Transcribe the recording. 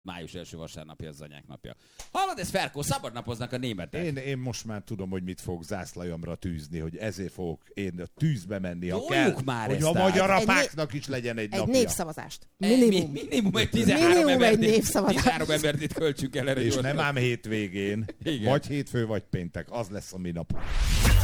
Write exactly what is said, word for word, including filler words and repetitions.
Május első vasárnapja az anyák napja. Hallod, ez Ferkó, szabadnapoznak a németek. Én, én most már tudom, hogy mit fogok zászlajomra tűzni, hogy ezért fogok én a tűzbe menni, ha Toljuk kell, már hogy ezt a át. magyar Egy apáknak is legyen egy, Egy napja. népszavazást. Minimum. Minimum. Minimum egy tizenhárom Minimum egy embert, népszavazás. tizenhárom embert itt költsünk el erre. És gyorsan. nem ám hétvégén, Igen. vagy hétfő, vagy péntek, az lesz a mi nap.